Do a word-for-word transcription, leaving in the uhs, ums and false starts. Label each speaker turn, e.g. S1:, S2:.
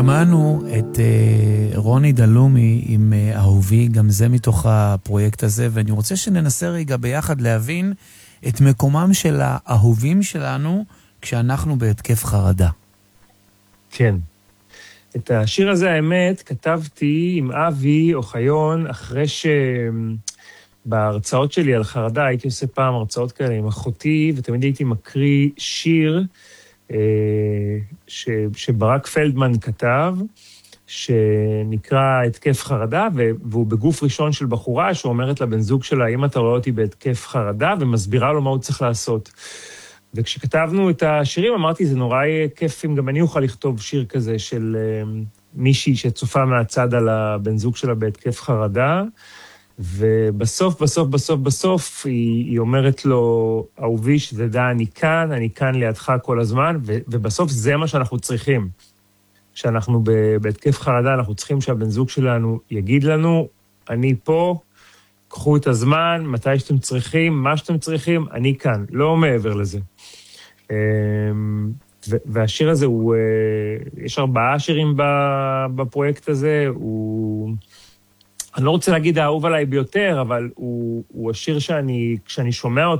S1: שמענו את uh, רוני דלומי עם uh, אהובי, גם זה מתוך הפרויקט הזה, ואני רוצה שננסה רגע ביחד להבין את מקומם של האהובים שלנו כשאנחנו בהתקף חרדה.
S2: כן. את השיר הזה, האמת, כתבתי עם אבי אוחיון, אחרי שבהרצאות שלי על חרדה, הייתי עושה פעם הרצאות כאלה עם אחותי, ותמיד הייתי מקריא שיר ש... שברק פלדמן כתב, שנקרא התקף חרדה, והוא בגוף ראשון של בחורה, שאומרת לבן זוג שלה, אם אתה רואה אותי בהתקף חרדה, ומסבירה לו מה הוא צריך לעשות. וכשכתבנו את השירים, אמרתי, זה נורא כיף אם גם אני אוכל לכתוב שיר כזה של מישהי שצופה מהצד על הבן זוג שלה בהתקף חרדה, ובסוף, בסוף, בסוף, בסוף, היא, היא אומרת לו, אהובי, שתדע, אני כאן, אני כאן לידך כל הזמן, ו, ובסוף זה מה שאנחנו צריכים. כשאנחנו בהתקף חרדה, אנחנו צריכים שהבן זוג שלנו יגיד לנו, אני פה, קחו את הזמן, מתי שאתם צריכים, מה שאתם צריכים, אני כאן, לא מעבר לזה. והשיר הזה הוא, יש ארבעה שירים בפרויקט הזה, הוא, אני לא רוצה להגיד האהוב עליי ביותר, אבל הוא, הוא השיר שאני, כשאני שומע אותו,